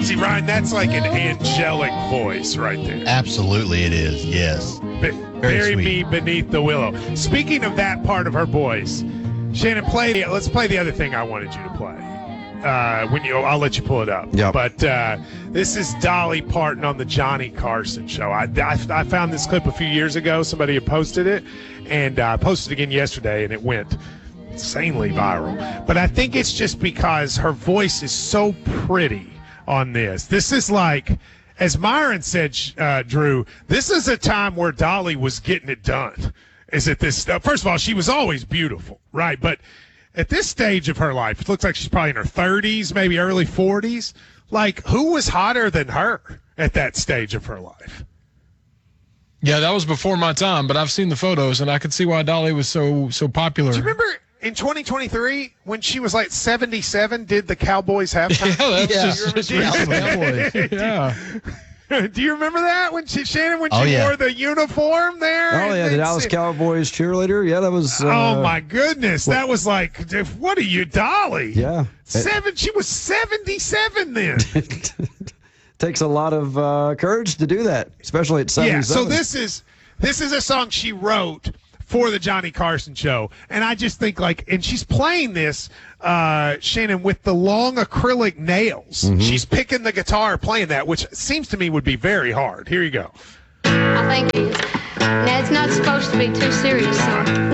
See, Ryan, that's like an angelic voice right there. Absolutely it is, yes. Bury sweet. me beneath the willow. Speaking of that part of her voice, Shannon, let's play the other thing I wanted you to play. I'll let you pull it up. Yep. But this is Dolly Parton on the Johnny Carson show. I found this clip a few years ago. Somebody had posted it, and I posted it again yesterday, and it went insanely viral. But I think it's just because her voice is so pretty on this. This is like, as Myron said, Drew, this is a time where Dolly was getting it done. Is it this? First of all, she was always beautiful, right? But at this stage of her life, it looks like she's probably in her 30s, maybe early 40s. Like, who was hotter than her at that stage of her life? Yeah, that was before my time, but I've seen the photos, and I could see why Dolly was so popular. Do you remember in 2023 when she was like 77, did the Cowboys halftime? Yeah, that's just Cowboys. Yeah. Do you remember that when she yeah. wore the uniform there? Oh, yeah, the Dallas Cowboys cheerleader. Yeah, that was. Oh, my goodness. That was like, what are you, Dolly? Yeah. She was 77 then. Takes a lot of courage to do that, especially at 77. Yeah, so this is a song she wrote for the Johnny Carson show. And I just think, and she's playing this, Shannon, with the long acrylic nails. Mm-hmm. She's picking the guitar, playing that, which seems to me would be very hard. Here you go. I think it's not supposed to be too serious, so